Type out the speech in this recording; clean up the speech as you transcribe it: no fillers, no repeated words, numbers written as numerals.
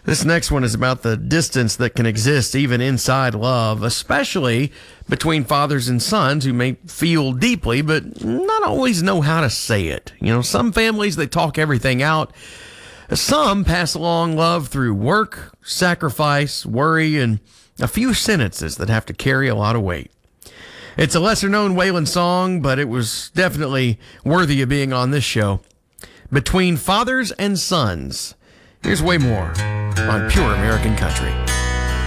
This next one is about the distance that can exist even inside love, especially between fathers and sons who may feel deeply but not always know how to say it. Some families, they talk everything out. Some pass along love through work, sacrifice, worry, and a few sentences that have to carry a lot of weight. It's a lesser-known Waylon song, but it was definitely worthy of being on this show. Between Fathers and Sons. Here's way more on Pure American Country.